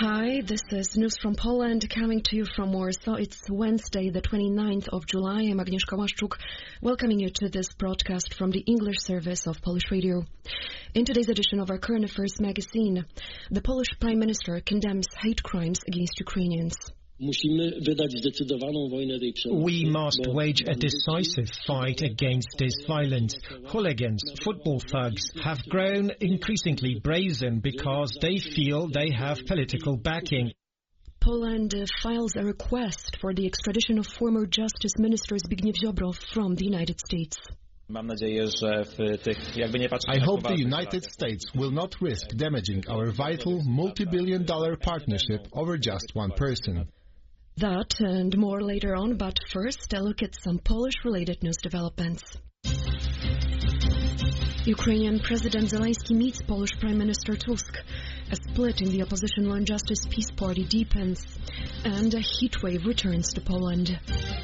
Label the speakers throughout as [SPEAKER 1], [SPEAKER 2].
[SPEAKER 1] Hi, this is News from Poland coming to you from Warsaw. It's Wednesday, the 29th of July. I'm Agnieszka Łaszczuk, welcoming you to this broadcast from the English service of Polish Radio. In today's edition of our Current Affairs magazine, the Polish Prime Minister condemns hate crimes against Ukrainians.
[SPEAKER 2] We must wage a decisive fight against this violence. Hooligans, football thugs, have grown increasingly brazen because they feel they have political backing.
[SPEAKER 1] Poland files a request for the extradition of former Justice Minister Zbigniew Ziobro from the United States.
[SPEAKER 3] I hope the United States will not risk damaging our vital multi-billion-dollar partnership over just one person.
[SPEAKER 1] That and more later on, but first a look at some Polish-related news developments. Ukrainian President Zelensky meets Polish Prime Minister Tusk. A split in the opposition Law and Justice Peace Party deepens, and a heatwave returns to Poland.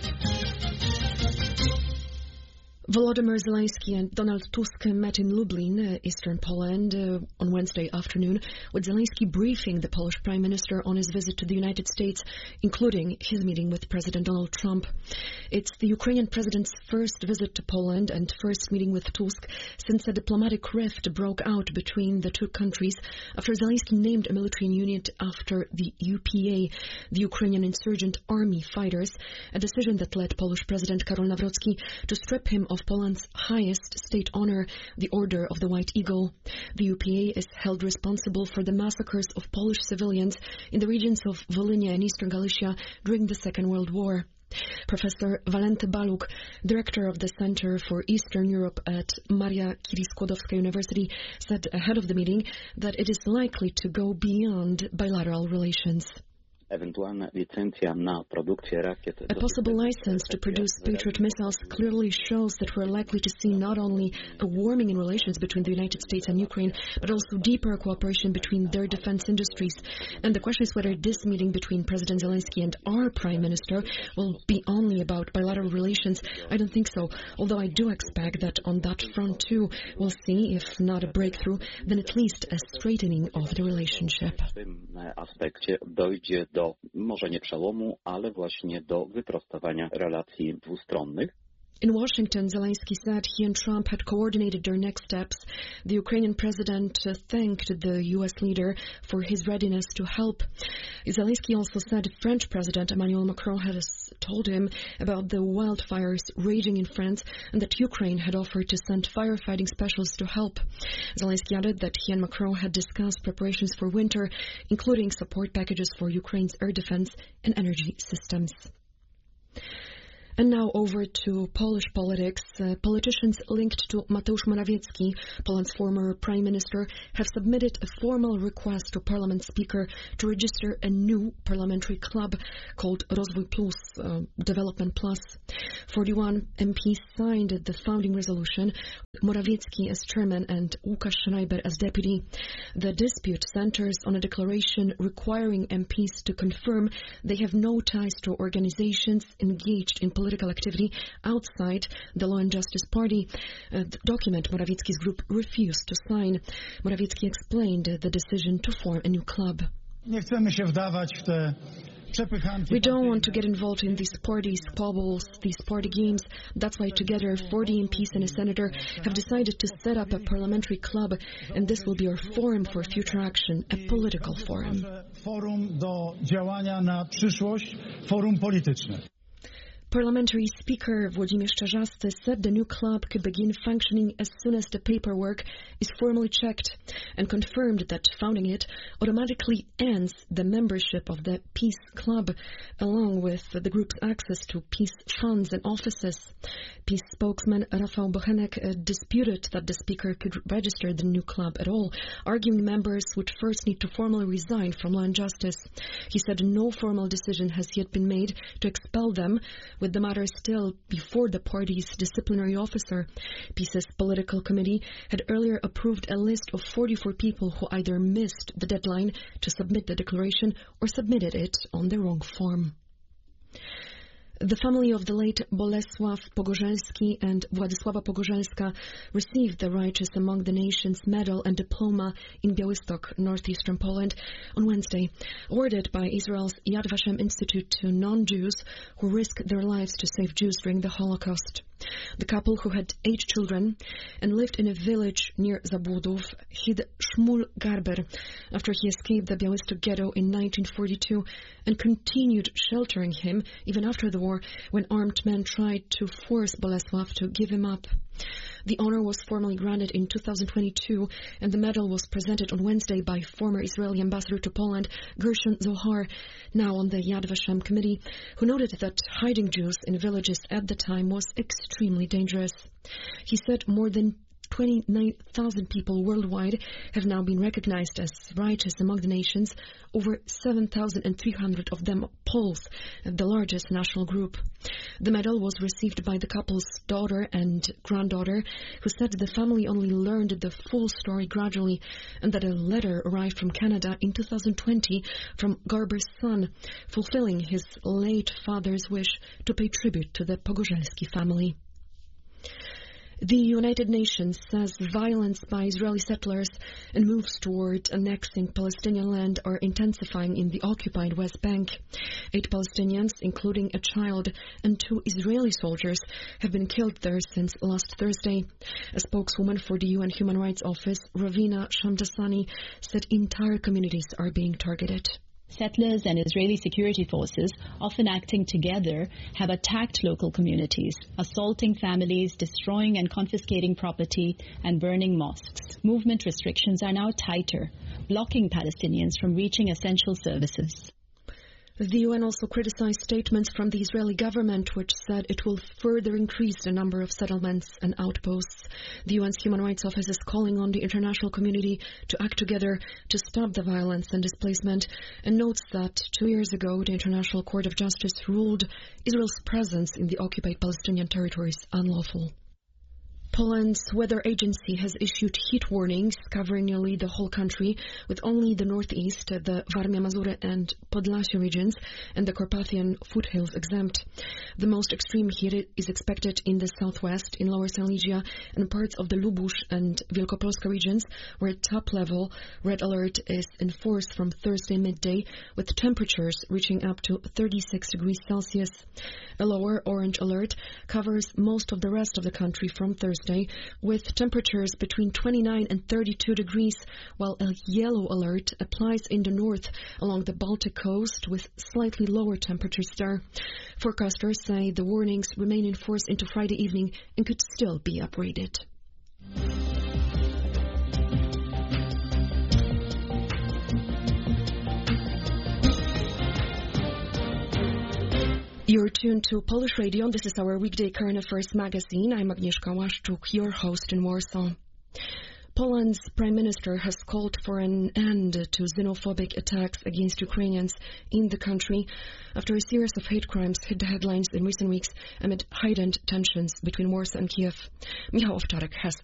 [SPEAKER 1] Volodymyr Zelensky and Donald Tusk met in Lublin, eastern Poland, on Wednesday afternoon, with Zelensky briefing the Polish Prime Minister on his visit to the United States, including his meeting with President Donald Trump. It's the Ukrainian president's first visit to Poland and first meeting with Tusk since a diplomatic rift broke out between the two countries after Zelensky named a military unit after the UPA, the Ukrainian Insurgent Army Fighters, a decision that led Polish President Karol Nawrocki to strip him of Poland's highest state honor, the Order of the White Eagle. The UPA is held responsible for the massacres of Polish civilians in the regions of Volhynia and Eastern Galicia during the Second World War. Professor Walenty Baluk, director of the Center for Eastern Europe at Maria Curie-Skłodowska University, said ahead of the meeting that it is likely to go beyond bilateral relations. A possible license to produce Patriot missiles clearly shows that we're likely to see not only a warming in relations between the United States and Ukraine, but also deeper cooperation between their defense industries. And the question is whether this meeting between President Zelensky and our Prime Minister will be only about bilateral relations. I don't think so, although I do expect that on that front too, we'll see, if not a breakthrough, then at least a straightening of the relationship.
[SPEAKER 4] Może nie przełomu, ale właśnie do wyprostowania relacji dwustronnych.
[SPEAKER 1] In Washington, Zelensky said he and Trump had coordinated their next steps. The Ukrainian president thanked the U.S. leader for his readiness to help. Zelensky also said French President Emmanuel Macron has told him about the wildfires raging in France and that Ukraine had offered to send firefighting specialists to help. Zelensky added that he and Macron had discussed preparations for winter, including support packages for Ukraine's air defense and energy systems. And now over to Polish politics. Politicians linked to Mateusz Morawiecki, Poland's former prime minister, have submitted a formal request to Parliament Speaker to register a new parliamentary club called Rozwój Plus, Development Plus. 41 MPs signed the founding resolution, Morawiecki as chairman and Łukasz Schreiber as deputy. The dispute centers on a declaration requiring MPs to confirm they have no ties to organizations engaged in political activity outside the Law and Justice Party. The document Morawiecki's group refused to sign. Morawiecki explained the decision to form a new club. We don't want to get involved in these party squabbles, these party games. That's why together 40 MPs and a senator have decided to set up a parliamentary club, and this will be our forum for future action, a political forum.
[SPEAKER 5] Forum do działania na przyszłość, forum polityczne.
[SPEAKER 1] Parliamentary Speaker Włodzimierz Czarzasty said the new club could begin functioning as soon as the paperwork is formally checked and confirmed that founding it automatically ends the membership of the Peace Club, along with the group's access to peace funds and offices. Peace spokesman Rafał Bochenek disputed that the Speaker could register the new club at all, arguing members would first need to formally resign from Law and Justice. He said no formal decision has yet been made to expel them, with the matter still before the party's disciplinary officer. PiS's political committee had earlier approved a list of 44 people who either missed the deadline to submit the declaration or submitted it on the wrong form. The family of the late Bolesław Pogorzelski and Władysława Pogorzelska received the Righteous Among the Nations medal and diploma in Białystok, northeastern Poland, on Wednesday, awarded by Israel's Yad Vashem Institute to non-Jews who risked their lives to save Jews during the Holocaust. The couple, who had 8 children and lived in a village near Zabłudów, hid Shmuel Garber after he escaped the Białystok ghetto in 1942 and continued sheltering him even after the war, when armed men tried to force Bolesław to give him up. The honor was formally granted in 2022, and the medal was presented on Wednesday by former Israeli ambassador to Poland, Gershon Zohar, now on the Yad Vashem committee, who noted that hiding Jews in villages at the time was extremely dangerous. He said more than 29,000 people worldwide have now been recognized as righteous among the nations, over 7,300 of them Poles, the largest national group. The medal was received by the couple's daughter and granddaughter, who said the family only learned the full story gradually, and that a letter arrived from Canada in 2020 from Garber's son, fulfilling his late father's wish to pay tribute to the Pogorzelski family. The United Nations says violence by Israeli settlers and moves toward annexing Palestinian land are intensifying in the occupied West Bank. 8 Palestinians, including a child, and 2 Israeli soldiers have been killed there since last Thursday. A spokeswoman for the UN Human Rights Office, Ravina Shamdasani, said entire communities are being targeted.
[SPEAKER 6] Settlers and Israeli security forces, often acting together, have attacked local communities, assaulting families, destroying and confiscating property, and burning mosques. Movement restrictions are now tighter, blocking Palestinians from reaching essential services.
[SPEAKER 1] The UN also criticized statements from the Israeli government, which said it will further increase the number of settlements and outposts. The UN's Human Rights Office is calling on the international community to act together to stop the violence and displacement, and notes that 2 years ago the International Court of Justice ruled Israel's presence in the occupied Palestinian territories unlawful. Poland's weather agency has issued heat warnings covering nearly the whole country, with only the northeast, the Warmia-Mazury and Podlasie regions, and the Carpathian foothills exempt. The most extreme heat is expected in the southwest, in Lower Silesia, and parts of the Lubusz and Wielkopolska regions, where top-level red alert is enforced from Thursday midday, with temperatures reaching up to 36 degrees Celsius. A lower orange alert covers most of the rest of the country from Thursday, with temperatures between 29 and 32 degrees, while a yellow alert applies in the north along the Baltic coast, with slightly lower temperatures there. Forecasters say the warnings remain in force into Friday evening and could still be upgraded. You're tuned to Polish Radio. This is our weekday current affairs magazine. I'm Agnieszka Łaszczuk, your host in Warsaw. Poland's Prime Minister has called for an end to xenophobic attacks against Ukrainians in the country after a series of hate crimes hit the headlines in recent weeks amid heightened tensions between Warsaw and Kiev. Michał Owczarek has